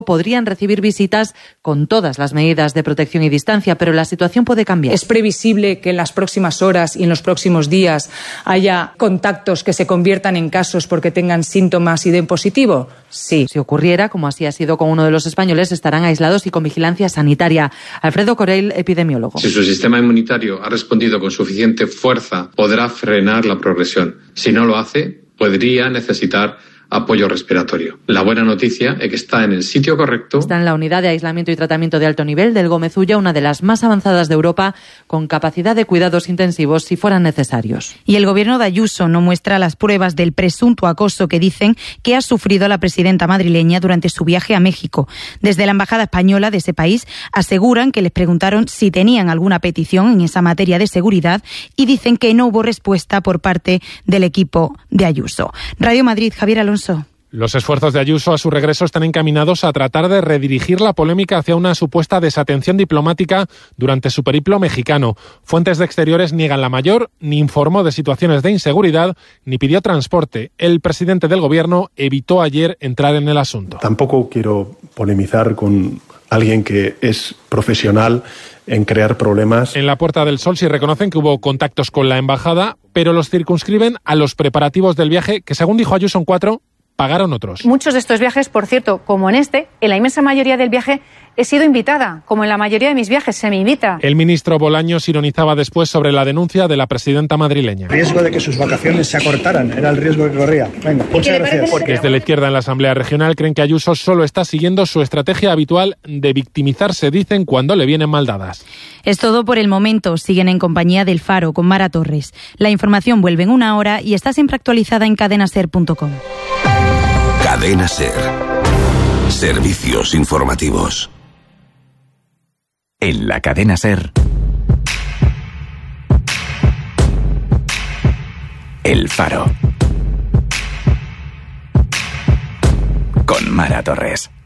podrían recibir visitas con todas las medidas de protección y distancia, pero la situación puede cambiar. ¿Es previsible que en las próximas horas y en los próximos días haya contactos que se conviertan en casos porque tengan síntomas y den positivo? Sí. Si ocurriera, como así ha sido con uno de los españoles, estarán aislados y con vigilancia sanitaria. Alfredo Corell, epidemiólogo. Si su sistema inmunitario ha respondido con suficiente fuerza, podrá frenar la progresión. Si no lo hace, podría necesitar apoyo respiratorio. La buena noticia es que está en el sitio correcto. Está en la unidad de aislamiento y tratamiento de alto nivel del Gómez Ulla, una de las más avanzadas de Europa, con capacidad de cuidados intensivos si fueran necesarios. Y el gobierno de Ayuso no muestra las pruebas del presunto acoso que dicen que ha sufrido la presidenta madrileña durante su viaje a México. Desde la embajada española de ese país aseguran que les preguntaron si tenían alguna petición en esa materia de seguridad y dicen que no hubo respuesta por parte del equipo de Ayuso. Radio Madrid, Javier Alonso. Los esfuerzos de Ayuso a su regreso están encaminados a tratar de redirigir la polémica hacia una supuesta desatención diplomática durante su periplo mexicano. Fuentes de Exteriores niegan la mayor, ni informó de situaciones de inseguridad, ni pidió transporte. El presidente del gobierno evitó ayer entrar en el asunto. Tampoco quiero polemizar con alguien que es profesional en crear problemas. En la Puerta del Sol sí reconocen que hubo contactos con la embajada, pero los circunscriben a los preparativos del viaje, que según dijo Ayuso en 4, pagaron otros. Muchos de estos viajes, por cierto, como en la inmensa mayoría del viaje he sido invitada, como en la mayoría de mis viajes se me invita. El ministro Bolaños ironizaba después sobre la denuncia de la presidenta madrileña. El riesgo de que sus vacaciones se acortaran era el riesgo que corría. Venga, muchas gracias. Desde la izquierda en la Asamblea Regional creen que Ayuso solo está siguiendo su estrategia habitual de victimizarse, dicen, cuando le vienen mal dadas. Es todo por el momento. Siguen en compañía del Faro con Mara Torres. La información vuelve en 1 hora y está siempre actualizada en cadenaser.com. Cadena Ser. Servicios informativos. En la Cadena Ser. El Faro. Con Mara Torres.